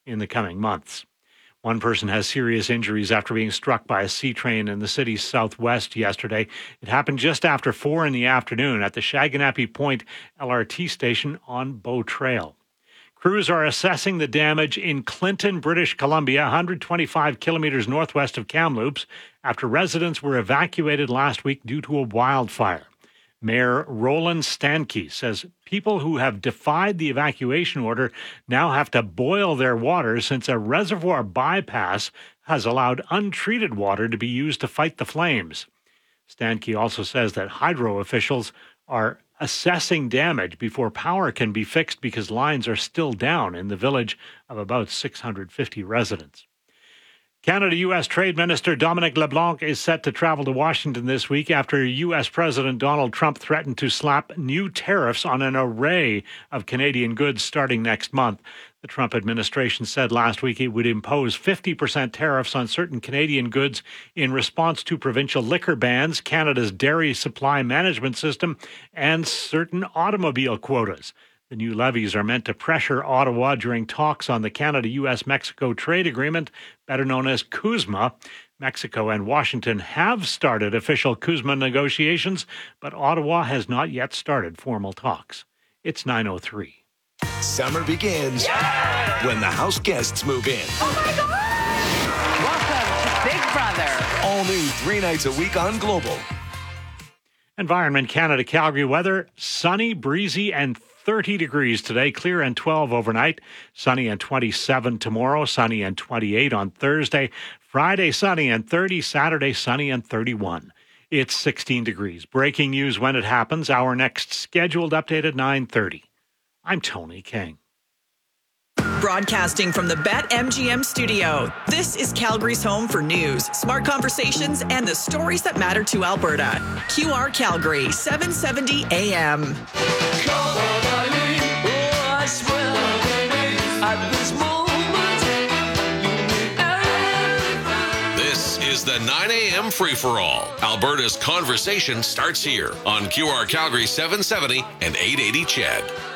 in the coming months. One person has serious injuries after being struck by a sea train in the city's southwest yesterday. It happened just after 4 in the afternoon at the Shaganappi Point LRT station on Bow Trail. Crews are assessing the damage in Clinton, British Columbia, 125 kilometers northwest of Kamloops, after residents were evacuated last week due to a wildfire. Mayor Roland Stankey says people who have defied the evacuation order now have to boil their water since a reservoir bypass has allowed untreated water to be used to fight the flames. Stankey also says that hydro officials are assessing damage before power can be fixed because lines are still down in the village of about 650 residents. Canada-U.S. Trade Minister Dominic LeBlanc is set to travel to Washington this week after U.S. President Donald Trump threatened to slap new tariffs on an array of Canadian goods starting next month. The Trump administration said last week it would impose 50% tariffs on certain Canadian goods in response to provincial liquor bans, Canada's dairy supply management system, and certain automobile quotas. The new levies are meant to pressure Ottawa during talks on the Canada-U.S.-Mexico trade agreement, better known as CUSMA. Mexico and Washington have started official CUSMA negotiations, but Ottawa has not yet started formal talks. It's 9:03. Summer begins when the house guests move in. Oh my God! Welcome to Big Brother. All new 3 nights a week on Global. Environment Canada Calgary weather, sunny, breezy, and 30 degrees today, clear and 12 overnight, sunny and 27 tomorrow, sunny and 28 on Thursday, Friday sunny and 30, Saturday sunny and 31. It's 16 degrees. Breaking news when it happens, our next scheduled update at 9:30. I'm Tony King. Broadcasting from the BetMGM studio, this is Calgary's home for news, smart conversations, and the stories that matter to Alberta. QR Calgary, 770 AM. This is the 9 a.m. free-for-all. Alberta's conversation starts here on QR Calgary 770 and 880 CHED.